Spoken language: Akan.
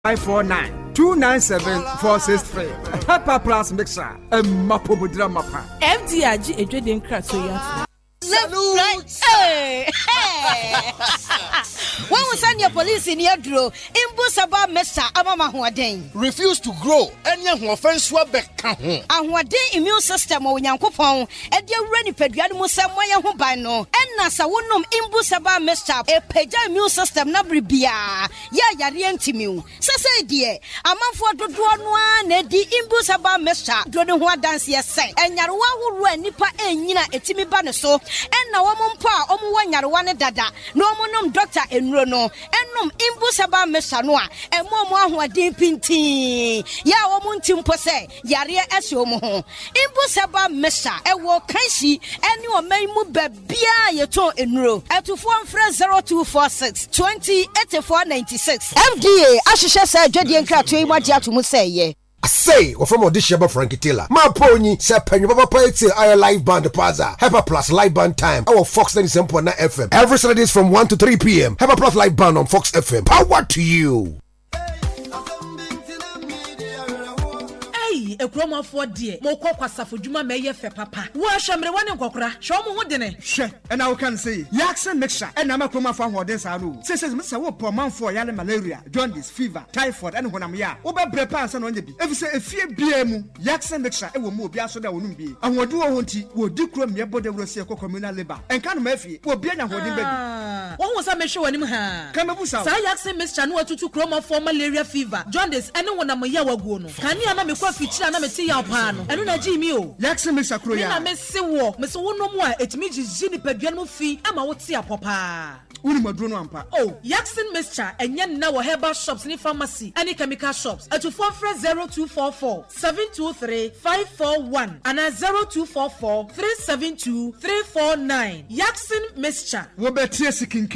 549-297-463. Pepper Plus Mixer. Mapo Budra Mapa. FDRG Edwin Kratoya. Salute! Hey! When we send your police in your draw, Imbusaba Mesa Amama Huaden. Refuse to grow. Any offense will be count. And what day immune system or Yankopon, and your ready pediatric Samoya Hubano, and Nasa Wunum Imbusaba Mesa, a peja immune system Nabribia. Ya Rientimu. Sasa dear, a month for the one, Eddie Imbusaba Mesa, Dronua dance yes, and Yarwa who ran Nipa and Yina Etimi Banaso. And now woman pa Omuanyarwana dada, no monum doctor and Rono, and num Imbusaba Mesanoa, and Momo who are deep in tea. Ya womuntim pose, Yaria Esomo, Imbusaba Mesa, and walk Kanshi, and you may move Bia Yato in row, at to 0246 20 8496. FDA, Ashisha said, Jodian Kratui, what Yatumu say, I say, or from audition by Frankie Taylor. My pony, Sepen, Papa Poetry, our live band, Plaza, Hyper Plus live band time, our Fox 97.9 FM. Every Saturdays from 1 to 3 p.m. Hyper Plus live band on Fox FM. Power to you. A chroma for dear, Moko Kwasafo Juma Maye Fe Papa. Wash Amrewan and Kokra, show me what dinner. She, and I can say, Yakson Mixer, and I'm a chroma for what this I do. Says Mr. Wop, man for Yana malaria, jaundice, fever, typhoid, and when I'm ya. Oba Brepas and on the if you say a fear BM, Yakson Mixer, it will move Yaso that won't be. And what do I want to will do crum your body will see a communal labor. And can Murphy will be an holding baby. What was I measure when him? Come up with Yakson Mixer, no to chroma for malaria fever, jaundice, and when I'm a yawa gono. Can you have a coffee? Na me ti ya pano enu na ji mi o Yakson Mixer kroya na me se wo no mo a etimi jiji ni padua no fi ama wo ti apopa uni maduro no ampa oh Yakson Mixer enye na wo herbal shops ni pharmacy any chemical shops at 0244 723 541 and 0244 372 349 Yakson Mixer wo betie sikin